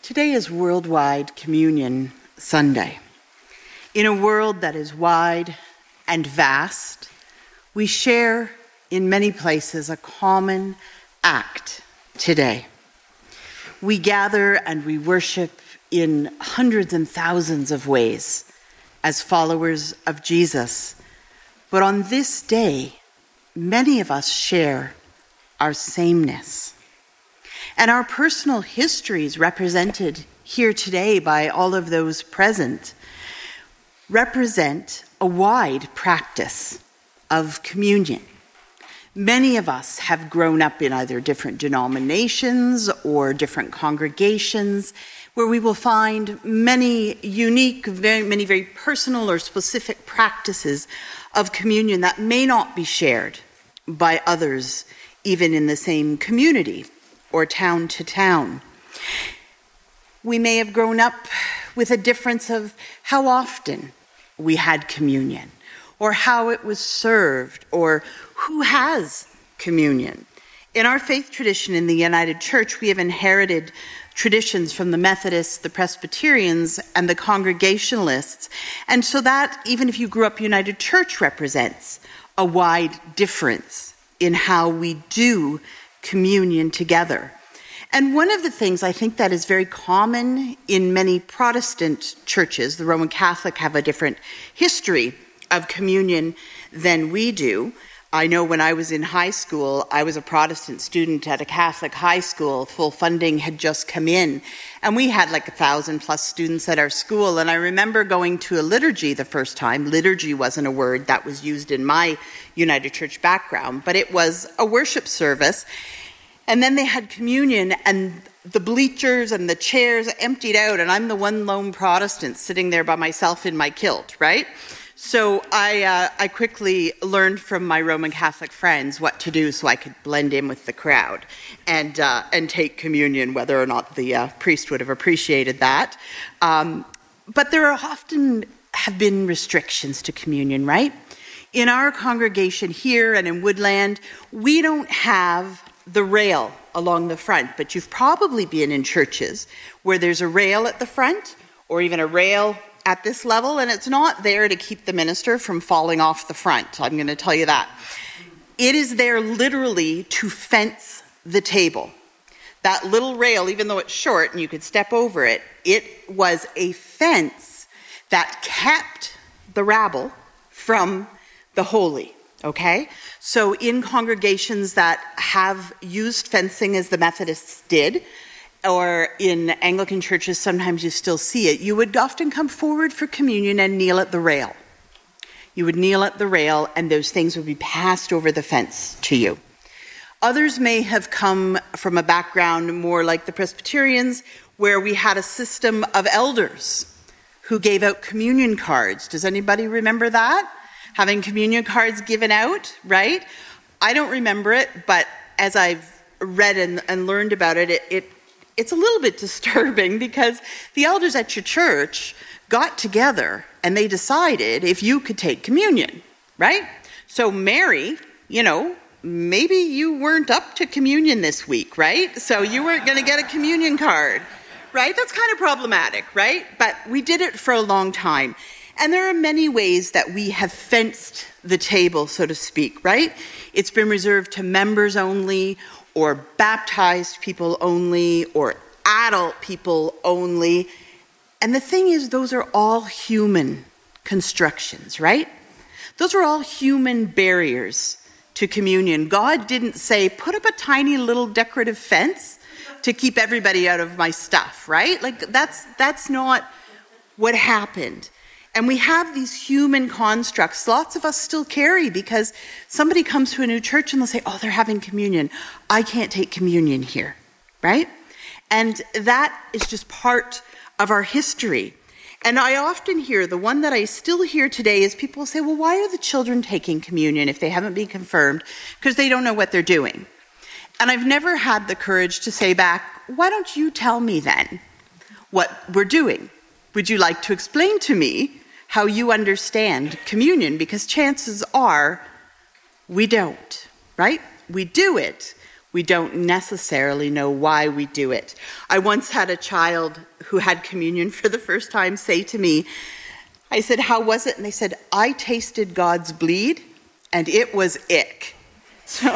Today is Worldwide Communion Sunday. In a world that is wide and vast, we share in many places a common act today. We gather and we worship in hundreds and thousands of ways as followers of Jesus. But on this day, many of us share our sameness. And our personal histories represented here today by all of those present represent a wide practice of communion. Many of us have grown up in either different denominations or different congregations where we will find many unique, many very personal or specific practices of communion that may not be shared by others, even in the same community or town to town. We may have grown up with a difference of how often we had communion, or how it was served, or who has communion. In our faith tradition in the United Church, we have inherited traditions from the Methodists, the Presbyterians, and the Congregationalists. And so that, even if you grew up United Church, represents a wide difference in how we do communion together. And one of the things I think that is very common in many Protestant churches, the Roman Catholic have a different history of communion than we do. I know when I was in high school, I was a Protestant student at a Catholic high school. Full funding had just come in, and we had like 1,000 plus students at our school. And I remember going to a liturgy the first time. Liturgy wasn't a word that was used in my United Church background, but it was a worship service. And then they had communion, and the bleachers and the chairs emptied out, and I'm the one lone Protestant sitting there by myself in my kilt, right? So I quickly learned from my Roman Catholic friends what to do so I could blend in with the crowd and take communion, whether or not the priest would have appreciated that. But there are often have been restrictions to communion, right? In our congregation here and in Woodland, we don't have the rail along the front, but you've probably been in churches where there's a rail at the front or even a rail at this level, and it's not there to keep the minister from falling off the front. I'm going to tell you that. It is there literally to fence the table. That little rail, even though it's short and you could step over it, it was a fence that kept the rabble from the holy. Okay? So in congregations that have used fencing as the Methodists did, or in Anglican churches, sometimes you still see it, you would often come forward for communion and kneel at the rail. You would kneel at the rail and those things would be passed over the fence to you. Others may have come from a background more like the Presbyterians, where we had a system of elders who gave out communion cards. Does anybody remember that? Having communion cards given out, right? I don't remember it, but as I've read and learned about it, it's a little bit disturbing because the elders at your church got together and they decided if you could take communion, right? So Mary, maybe you weren't up to communion this week, right? So you weren't going to get a communion card, right? That's kind of problematic, right? But we did it for a long time. And there are many ways that we have fenced the table, so to speak, right? It's been reserved to members only, or baptized people only, or adult people only. And the thing is, those are all human constructions, right? Those are all human barriers to communion. God didn't say, put up a tiny little decorative fence to keep everybody out of my stuff, right? Like that's not what happened. And we have these human constructs, lots of us still carry, because somebody comes to a new church and they'll say, oh, they're having communion. I can't take communion here, right? And that is just part of our history. And I often hear, the one that I still hear today is people say, well, why are the children taking communion if they haven't been confirmed? Because they don't know what they're doing. And I've never had the courage to say back, why don't you tell me then what we're doing? Would you like to explain to me how you understand communion? Because chances are we don't, right? We do it we don't necessarily know why we do it. I once had a child who had communion for the first time say to me, I said, "How was it?" And they said, "I tasted God's bleed, and it was ick." So,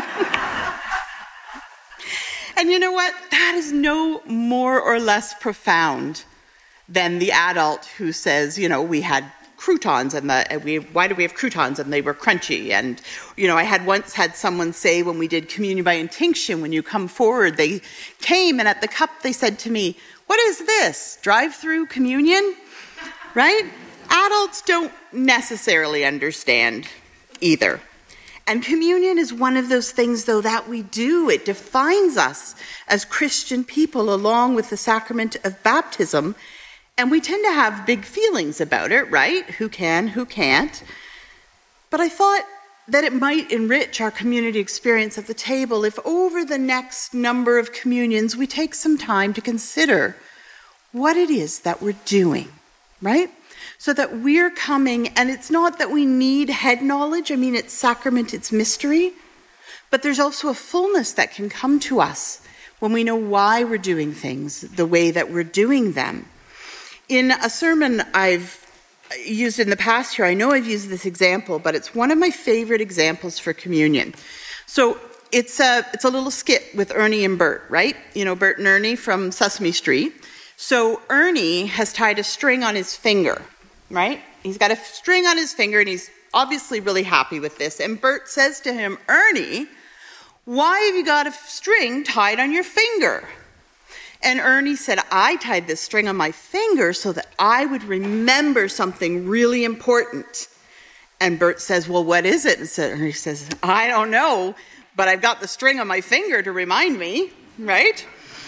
and you know what? That is no more or less profound than the adult who says, we had croutons and why do we have croutons and they were crunchy. And, I had once had someone say when we did communion by intinction, when you come forward, they came and at the cup they said to me, "What is this? Drive-through communion?" Right? Adults don't necessarily understand either. And communion is one of those things, though, that we do. It defines us as Christian people along with the sacrament of baptism. And we tend to have big feelings about it, right? Who can, who can't? But I thought that it might enrich our community experience at the table if over the next number of communions we take some time to consider what it is that we're doing, right? So that we're coming, and it's not that we need head knowledge. I mean, it's sacrament, it's mystery. But there's also a fullness that can come to us when we know why we're doing things the way that we're doing them. In a sermon I've used in the past here, I know I've used this example, but it's one of my favorite examples for communion. So it's a little skit with Ernie and Bert, right? Bert and Ernie from Sesame Street. So Ernie has tied a string on his finger, right? He's got a string on his finger, and he's obviously really happy with this. And Bert says to him, "Ernie, why have you got a string tied on your finger?" And Ernie said, "I tied this string on my finger so that I would remember something really important." And Bert says, "Well, what is it?" And Ernie says, "I don't know, but I've got the string on my finger to remind me," right?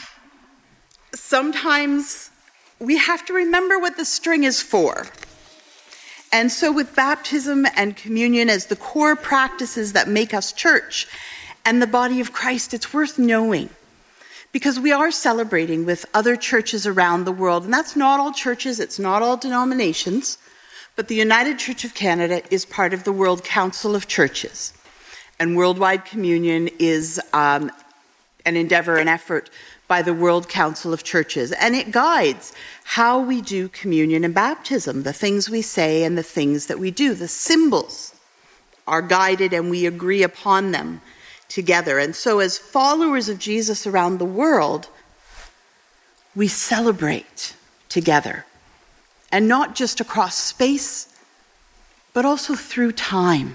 Sometimes we have to remember what the string is for. And so with baptism and communion as the core practices that make us church and the body of Christ, it's worth knowing. Because we are celebrating with other churches around the world. And that's not all churches, it's not all denominations. But the United Church of Canada is part of the World Council of Churches. And worldwide communion is an endeavor, an effort by the World Council of Churches. And it guides how we do communion and baptism, the things we say and the things that we do. The symbols are guided and we agree upon them together. And so as followers of Jesus around the world, we celebrate together. And not just across space, but also through time.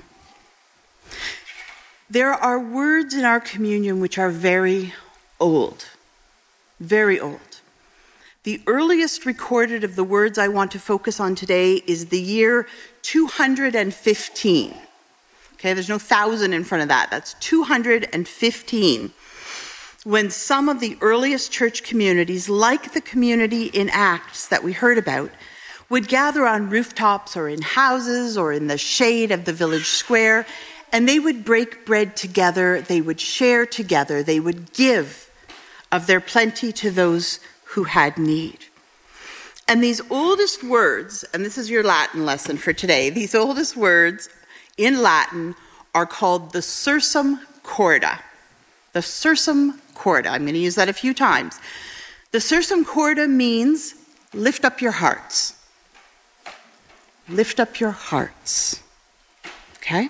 There are words in our communion which are very old. Very old. The earliest recorded of the words I want to focus on today is the year 215. Okay, there's no 1,000 in front of that. That's 215. When some of the earliest church communities, like the community in Acts that we heard about, would gather on rooftops or in houses or in the shade of the village square, and they would break bread together, they would share together, they would give of their plenty to those who had need. And these oldest words, and this is your Latin lesson for today, these oldest words in Latin are called the Sursum Corda. The Sursum Corda. I'm going to use that a few times. The Sursum Corda means lift up your hearts. Lift up your hearts. Okay?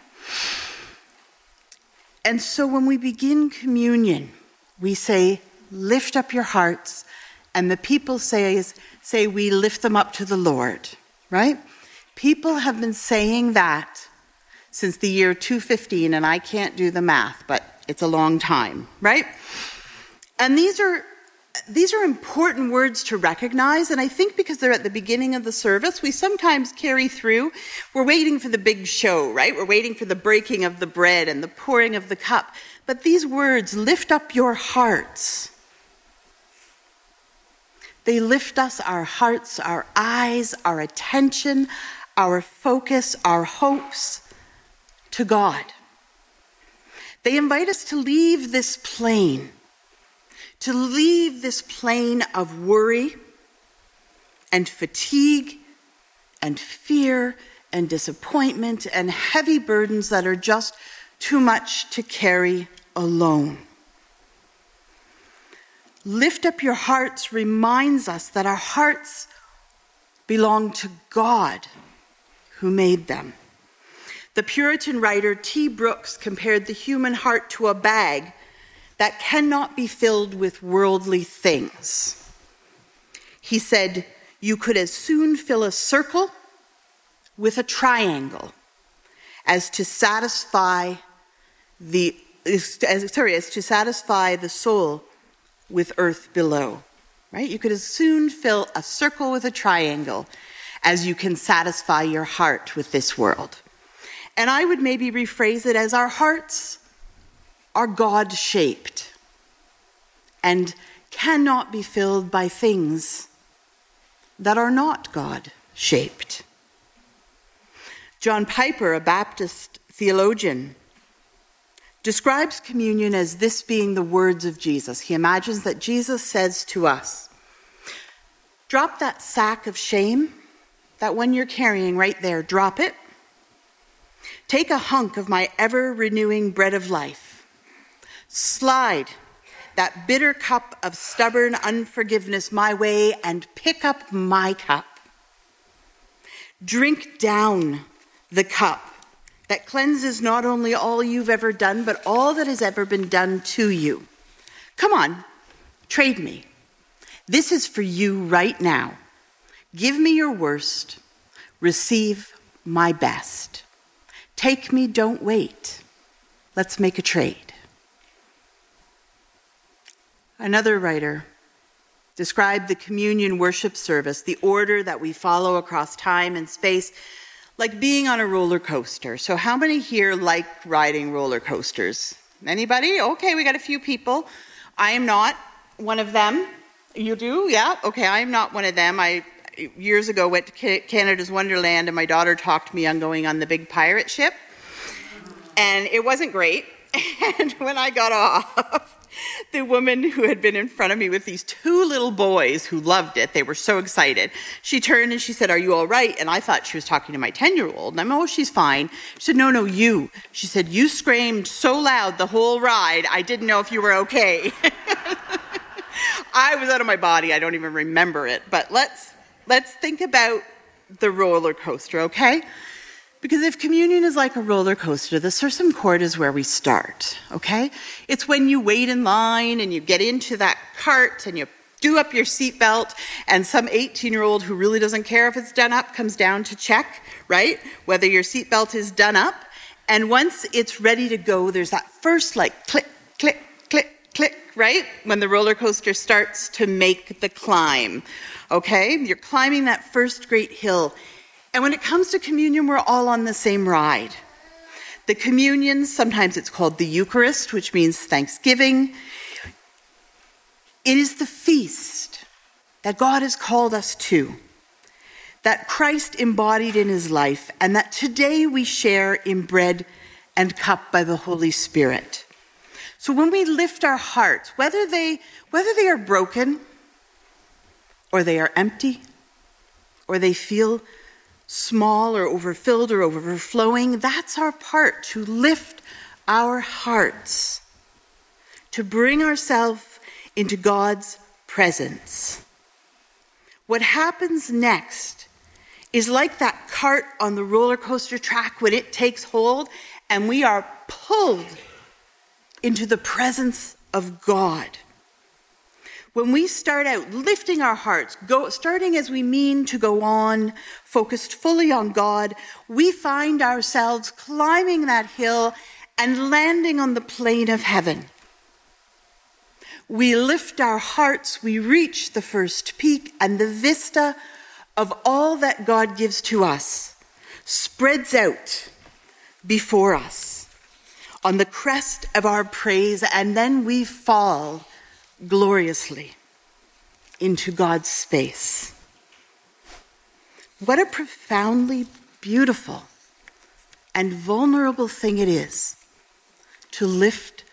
And so when we begin communion, we say, lift up your hearts. And the people say we lift them up to the Lord. Right? People have been saying that since the year 215, and I can't do the math, but it's a long time, right? And these are important words to recognize, and I think because they're at the beginning of the service, we sometimes carry through. We're waiting for the big show, right? We're waiting for the breaking of the bread and the pouring of the cup. But these words, lift up your hearts. They lift us, our hearts, our eyes, our attention, our focus, our hopes, to God. They invite us to leave this plane of worry and fatigue and fear and disappointment and heavy burdens that are just too much to carry alone. Lift up your hearts reminds us that our hearts belong to God who made them. The Puritan writer T. Brooks compared the human heart to a bag that cannot be filled with worldly things. He said, you could as soon fill a circle with a triangle as to satisfy the soul with earth below. Right? You could as soon fill a circle with a triangle as you can satisfy your heart with this world. And I would maybe rephrase it as our hearts are God-shaped and cannot be filled by things that are not God-shaped. John Piper, a Baptist theologian, describes communion as this being the words of Jesus. He imagines that Jesus says to us, drop that sack of shame, that one you're carrying right there, drop it. Take a hunk of my ever-renewing bread of life. Slide that bitter cup of stubborn unforgiveness my way and pick up my cup. Drink down the cup that cleanses not only all you've ever done, but all that has ever been done to you. Come on, trade me. This is for you right now. Give me your worst. Receive my best. Take me, don't wait. Let's make a trade. Another writer described the communion worship service, the order that we follow across time and space, like being on a roller coaster. So how many here like riding roller coasters? Anybody? Okay, we got a few people. I am not one of them. You do? Yeah? Okay, I am not one of them. I years ago went to Canada's Wonderland and my daughter talked me on going on the big pirate ship. And it wasn't great. And when I got off, the woman who had been in front of me with these two little boys who loved it, they were so excited, she turned and she said, are you all right? And I thought she was talking to my 10-year-old. And I'm, oh, she's fine. She said, no, you. She said, you screamed so loud the whole ride, I didn't know if you were okay. I was out of my body. I don't even remember it. But let's think about the roller coaster, okay? Because if communion is like a roller coaster, the Sursum Corda is where we start, okay? It's when you wait in line and you get into that cart and you do up your seatbelt and some 18-year-old who really doesn't care if it's done up comes down to check, right? Whether your seatbelt is done up. And once it's ready to go, there's that first like click, click, click, click, right? When the roller coaster starts to make the climb, okay? You're climbing that first great hill. And when it comes to communion, we're all on the same ride. The communion, sometimes it's called the Eucharist, which means thanksgiving. It is the feast that God has called us to, that Christ embodied in his life, and that today we share in bread and cup by the Holy Spirit. So when we lift our hearts, whether they are broken, or they are empty, or they feel small or overfilled or overflowing, that's our part, to lift our hearts, to bring ourselves into God's presence. What happens next is like that cart on the roller coaster track when it takes hold and we are pulled into the presence of God. When we start out lifting our hearts, starting as we mean to go on, focused fully on God, we find ourselves climbing that hill and landing on the plain of heaven. We lift our hearts, we reach the first peak, and the vista of all that God gives to us spreads out before us on the crest of our praise, and then we fall gloriously into God's space. What a profoundly beautiful and vulnerable thing it is to lift